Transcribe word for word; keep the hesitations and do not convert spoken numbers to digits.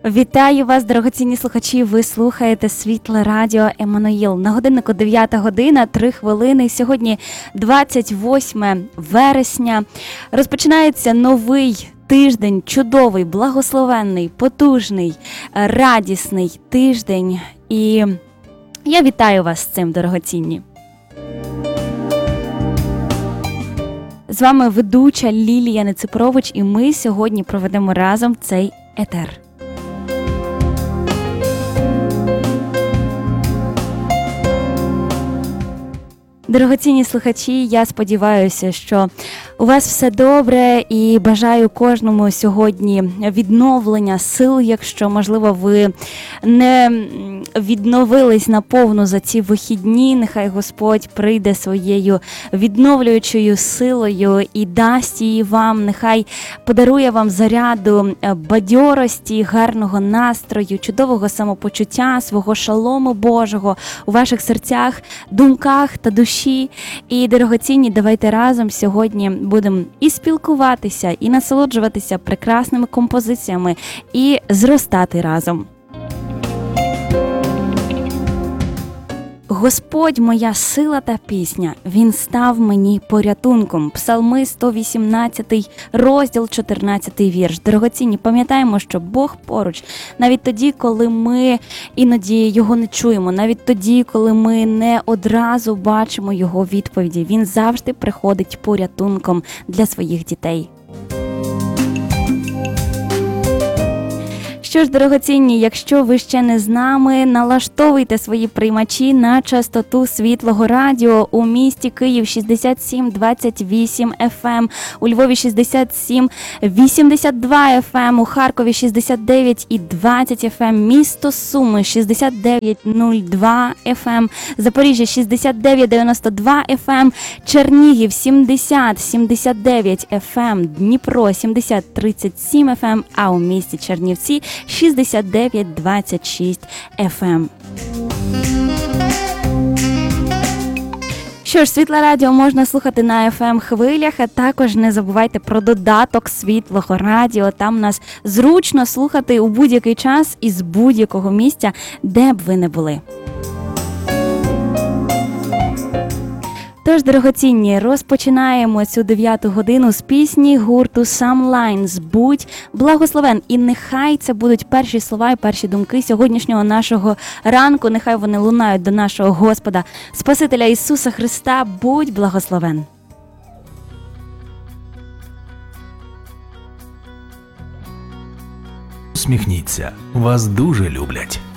Вітаю вас, дорогоцінні слухачі. Ви слухаєте Світле Радіо Еммануїл. На годиннику дев'ята година, три хвилини. Сьогодні двадцять восьме вересня. Розпочинається новий тиждень, чудовий, благословенний, потужний, радісний тиждень. І я вітаю вас з цим, дорогоцінні. З вами ведуча Лілія Неципрович, і ми сьогодні проведемо разом цей етер. Дорогоцінні слухачі, я сподіваюся, що у вас все добре, і бажаю кожному сьогодні відновлення сил, якщо, можливо, ви не відновились наповну за ці вихідні. Нехай Господь прийде своєю відновлюючою силою і дасть її вам. Нехай подарує вам заряду бадьорості, гарного настрою, чудового самопочуття, свого шалому Божого у ваших серцях, думках та душі. І, дорогоцінні, давайте разом сьогодні будемо і спілкуватися, і насолоджуватися прекрасними композиціями, і зростати разом. Господь – моя сила та пісня, Він став мені порятунком. Псалми сто вісімнадцятий, розділ чотирнадцятий вірш. Дорогоцінні, пам'ятаємо, що Бог поруч. Навіть тоді, коли ми іноді Його не чуємо, навіть тоді, коли ми не одразу бачимо Його відповіді, Він завжди приходить порятунком для своїх дітей. Що ж, дорогоцінні, якщо ви ще не з нами, налаштовуйте свої приймачі на частоту Світлого Радіо у місті Київ шістдесят сім двадцять вісім еф ем, у Львові шістдесят сім вісімдесят два еф ем, у Харкові шістдесят дев'ять і двадцять еф ем, місто Суми шістдесят дев'ять нуль два еф ем, Запоріжжя шістдесят дев'ять дев'яносто два еф ем, Чернігів сімдесят сімдесят дев'ять еф ем, Дніпро сімдесят тридцять сім еф ем, а у місті Чернівці шістдесят дев'ять двадцять шість еф ем. Що ж, Світле Радіо можна слухати на еф ем-хвилях, а також не забувайте про додаток Світлого Радіо. Там нас зручно слухати у будь-який час і з будь-якого місця, де б ви не були. Тож, дорогоцінні, розпочинаємо цю дев'яту годину з пісні гурту Some Lines «Будь благословен». І нехай це будуть перші слова і перші думки сьогоднішнього нашого ранку. Нехай вони лунають до нашого Господа, Спасителя Ісуса Христа. Будь благословен. Усміхніться, вас дуже люблять.